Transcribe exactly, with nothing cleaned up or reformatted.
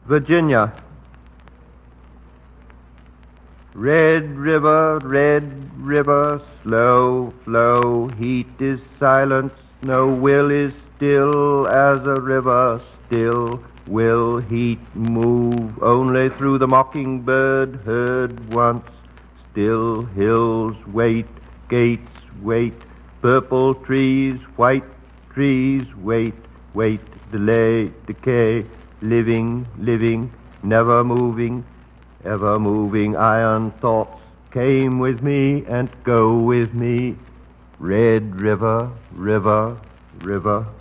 Virginia. Red river, red river, slow flow, heat is silence, no will is still as a river, still will heat move only through the mockingbird heard once. Still hills wait, gates wait, purple trees, white trees wait, wait, delay, decay, living, living, never moving, ever moving. Iron thoughts came with me and go with me. Red river, river, river.